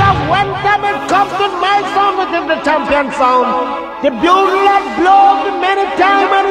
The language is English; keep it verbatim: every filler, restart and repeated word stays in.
Because when time it comes to my sound, it is the champion sound. The bugle that blows many times and